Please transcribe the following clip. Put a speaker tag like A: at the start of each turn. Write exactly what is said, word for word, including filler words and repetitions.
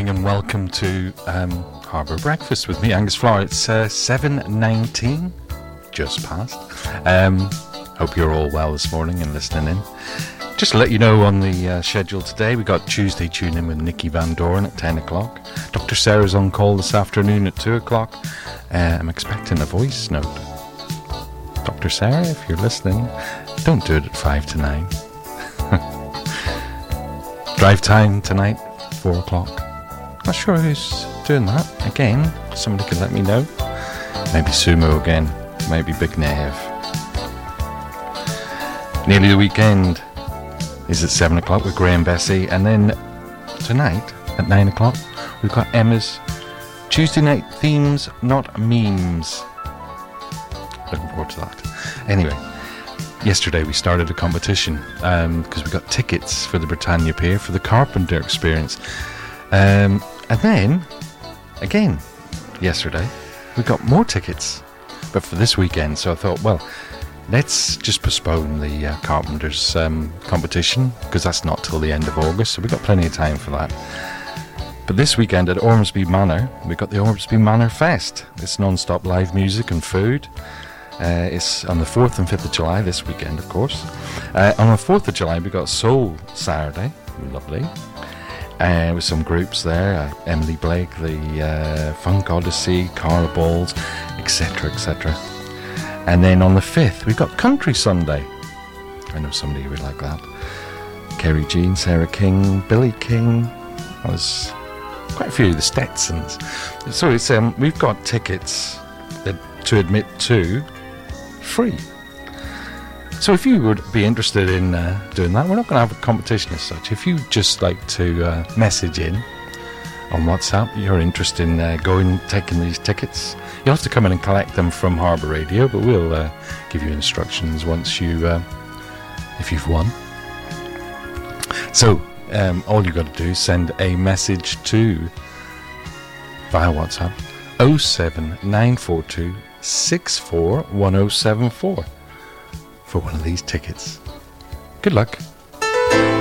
A: morning and welcome to um, Harbour Breakfast with me, Angus Flower. It's uh, seven nineteen, just past. Um, hope you're all well this morning and listening in. Just to let you know on the uh, schedule today, we got Tuesday Tune In with Nicky Van Doren at ten o'clock. Doctor Sarah's on call this afternoon at two o'clock. Uh, I'm expecting a voice note. Doctor Sarah, if you're listening, don't do it at five to nine. Drive time tonight, four o'clock. Not sure who's doing that. Again, somebody can let me know. Maybe Sumo again. Maybe Big Nev. Nearly the weekend is at seven o'clock with Graham Bessie. And then tonight at nine o'clock, we've got Emma's Tuesday Night Themes, Not Memes. Looking forward to that. Anyway, yesterday we started a competition because um, we got tickets for the Britannia Pier for the Carpenter Experience. Um, and then, again, yesterday, we got more tickets, but for this weekend. So I thought, well, let's just postpone the uh, Carpenters um, competition because that's not till the end of August. So we've got plenty of time for that. But this weekend at Ormsby Manor, we've got the Ormsby Manor Fest. It's non-stop live music and food. Uh, it's on the fourth and fifth of July this weekend, of course. Uh, on the fourth of July, we got Soul Saturday, lovely, uh, with some groups there, uh, Emily Blake, the uh, Funk Odyssey, Carla Balls, et cetera, et cetera. And then on the fifth, we've got Country Sunday. I know somebody who would like that. Kerry Jean, Sarah King, Billy King, there's quite a few of the Stetsons. So it's um, we've got tickets that, to admit to, free. So if you would be interested in uh, doing that, we're not going to have a competition as such. If you just like to uh, message in on WhatsApp, you're interested in uh, going, taking these tickets, you'll have to come in and collect them from Harbour Radio, but we'll uh, give you instructions once you, uh, if you've won. So um, all you've got to do is send a message to, via WhatsApp, oh seven nine four two six four one oh seven four for one of these tickets. Good luck.